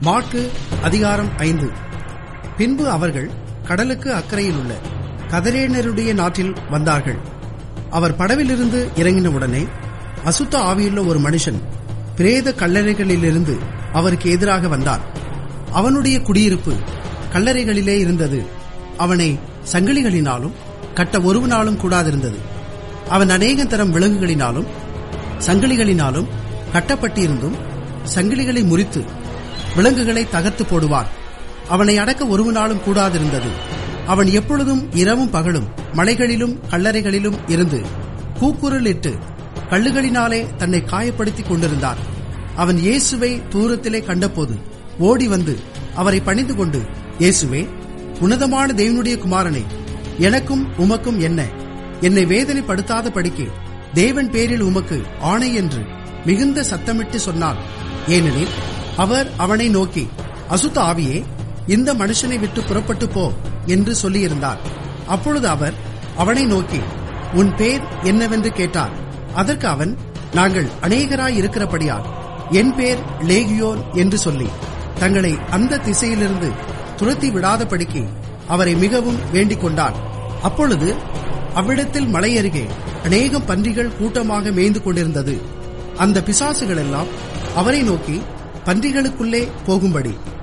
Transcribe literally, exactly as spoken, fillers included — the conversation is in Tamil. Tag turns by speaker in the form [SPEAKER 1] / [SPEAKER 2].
[SPEAKER 1] மாற்கு அதிகாரம் ஐந்து. பின்பு அவர்கள் கடலுக்கு அக்கறையில் உள்ள கதரேனருடைய நாட்டில் வந்தார்கள். அவர் படவிலிருந்து இறங்கினவுடனே அசுத்த ஆவியுள்ள ஒரு மனுஷன் பிரேத கல்லறைகளிலிருந்து அவருக்கு எதிராக வந்தான். அவனுடைய குடியிருப்பு கல்லறைகளிலே இருந்தது. அவனை சங்கிலிகளினாலும் கட்ட ஒருவனாலும் கூடாதிருந்தது. அவன் அநேக தரம் விலங்குகளினாலும் சங்கிலிகளினாலும் கட்டப்பட்டிருந்தும் சங்கிலிகளை முறித்து விலங்குகளை தகர்த்து போடுவான். அவனை அடக்க ஒருவனாலும் கூடாதிருந்தது. அவன் எப்பொழுதும் இரவும் பகலும் மலைகளிலும் கல்லறைகளிலும் இருந்து கூக்குரலிட்டு கல்லுகளினாலே தன்னை காயப்படுத்திக் கொண்டிருந்தான். அவன் இயேசுவை தூரத்திலே கண்டபோது ஓடி வந்து அவரை பணிந்து கொண்டு, இயேசுவே, உன்னதமான தேவனுடைய குமாரனே, எனக்கும் உமக்கும் என்ன? என்னை வேதனைப்படுத்தாத படிக்கு தேவன் பேரில் உமக்கு ஆணை என்று மிகுந்த சத்தமிட்டு சொன்னான். ஏனெனில் அவர் அவனை நோக்கி, அசுத்த ஆவியே, இந்த மனுஷனை விட்டு புறப்பட்டு போ என்று சொல்லியிருந்தார். அப்பொழுது அவர் அவனை நோக்கி, உன் பேர் என்னவென்று கேட்டார். அதற்கு அவன், நாங்கள் அநேகராய் இருக்கிறபடியால் என் பேர் லேகியோன் என்று சொல்லி தங்களை அந்த திசையிலிருந்து துரத்தி விடாதபடிக்கு அவரை மிகவும் வேண்டிக் கொண்டான். அப்பொழுது அவ்விடத்தில் மலை அருகே அநேகம் பன்றிகள் கூட்டமாக மேய்ந்து கொண்டிருந்தது. அந்த பிசாசுகள் எல்லாம் அவரை நோக்கி பன்றிகளுக்குள்ளே போகும்படி